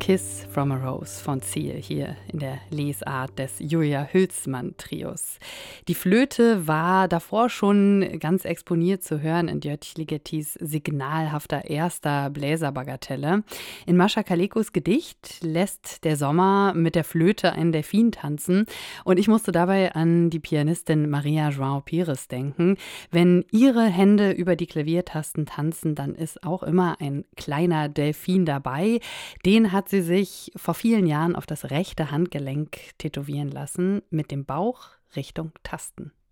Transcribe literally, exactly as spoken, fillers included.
Kiss from a Rose von Ziel hier in der Lesart des Julia Hülsmann-Trios. Die Flöte war davor schon ganz exponiert zu hören in Djörg Ligettis signalhafter erster Bläserbagatelle. In Mascha Kalekos Gedicht lässt der Sommer mit der Flöte einen Delfin tanzen und ich musste dabei an die Pianistin Maria João Pires denken. Wenn ihre Hände über die Klaviertasten tanzen, dann ist auch immer ein kleiner Delfin dabei. Den hat sie sich vor vielen Jahren auf das rechte Handgelenk tätowieren lassen, mit dem Bauch Richtung Tasten.